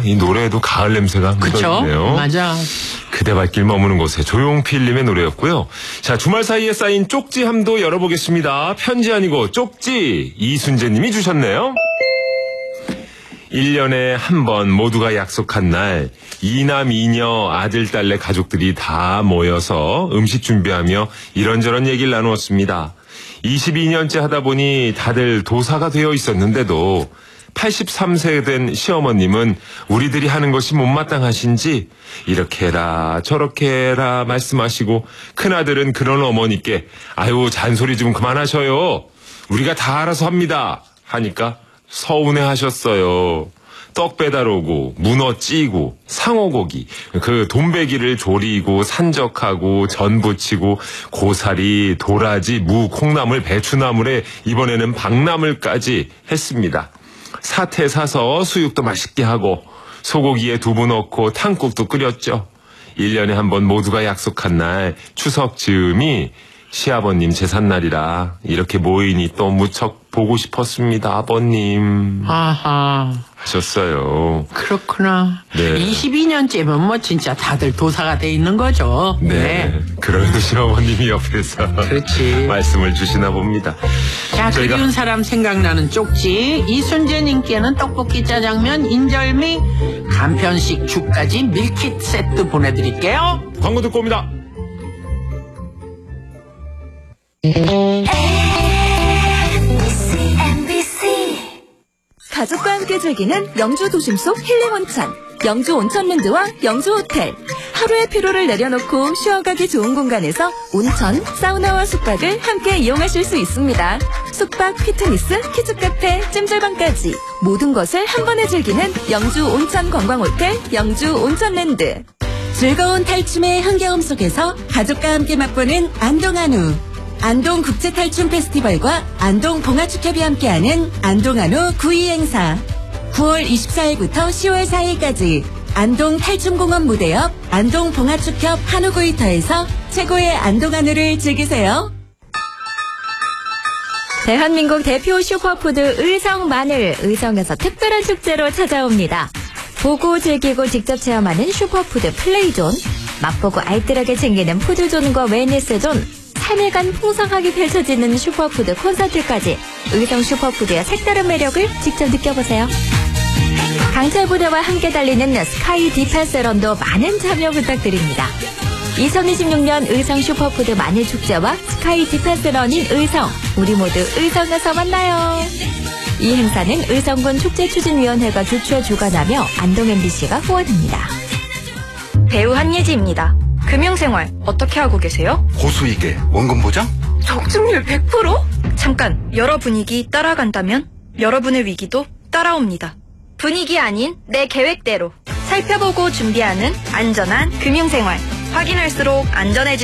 이 노래에도 가을 냄새가 묻어있네요. 맞아. 그대 발길 머무는 곳에 조용필님의 노래였고요. 자, 주말 사이에 쌓인 쪽지함도 열어보겠습니다. 편지 아니고 쪽지 이순재님이 주셨네요. 1년에 한 번 모두가 약속한 날 이남 이녀 아들 딸내 가족들이 다 모여서 음식 준비하며 이런저런 얘기를 나누었습니다. 22년째 하다 보니 다들 도사가 되어 있었는데도 83세 된 시어머님은 우리들이 하는 것이 못마땅하신지 이렇게 해라 저렇게 해라 말씀하시고 큰아들은 그런 어머니께 아유 잔소리 좀 그만하셔요. 우리가 다 알아서 합니다. 하니까 서운해하셨어요. 떡 배달 오고 문어 찌고 상어고기 그 돈베기를 조리고 산적하고 전 부치고 고사리 도라지 무 콩나물 배추나물에 이번에는 박나물까지 했습니다. 사태 사서 수육도 맛있게 하고 소고기에 두부 넣고 탕국도 끓였죠. 1년에 한 번 모두가 약속한 날 추석 즈음이 시아버님 제삿날이라 이렇게 모이니 또 무척 보고 싶었습니다. 아버님. 아하. 하셨어요. 그렇구나. 네. 22년째면 뭐 진짜 다들 도사가 돼 있는 거죠. 네. 그래도 시어머님이 옆에서 그렇지. 말씀을 주시나 봅니다. 자, 그리운 사람 생각나는 쪽지. 이순재님께는 떡볶이 짜장면 인절미 간편식 죽까지 밀키트 세트 보내드릴게요. 광고 듣고 옵니다. 가족과 함께 즐기는 영주 도심 속 힐링 온천 영주 온천랜드와 영주 호텔. 하루의 피로를 내려놓고 쉬어가기 좋은 공간에서 온천, 사우나와 숙박을 함께 이용하실 수 있습니다. 숙박, 피트니스, 키즈카페, 찜질방까지 모든 것을 한 번에 즐기는 영주 온천 관광호텔 영주 온천랜드. 즐거운 탈춤의 흥겨움 속에서 가족과 함께 맛보는 안동한우. 안동 국제탈춤 페스티벌과 안동 봉화축협이 함께하는 안동한우 9.2 행사. 9월 24일부터 10월 4일까지 안동 탈춤공원 무대 옆 안동 봉화축협 한우구이터에서 최고의 안동한우를 즐기세요. 대한민국 대표 슈퍼푸드 의성 마늘. 의성에서 특별한 축제로 찾아옵니다. 보고 즐기고 직접 체험하는 슈퍼푸드 플레이존. 맛보고 알뜰하게 챙기는 푸드존과 웰니스존. 3일간 풍성하게 펼쳐지는 슈퍼푸드 콘서트까지 의성 슈퍼푸드의 색다른 매력을 직접 느껴보세요. 강철 부대와 함께 달리는 스카이 디펜스런도 많은 참여 부탁드립니다. 2026년 의성 슈퍼푸드 마늘축제와 스카이 디펜스런인 의성. 우리 모두 의성에서 만나요. 이 행사는 의성군 축제추진위원회가 주최 주관하며 안동 MBC가 후원합니다. 배우 한예지입니다. 금융생활 어떻게 하고 계세요? 고수익에 원금 보장? 적중률 100%? 잠깐, 여러 분위기 따라간다면 여러분의 위기도 따라옵니다. 분위기 아닌 내 계획대로 살펴보고 준비하는 안전한 금융생활. 확인할수록 안전해지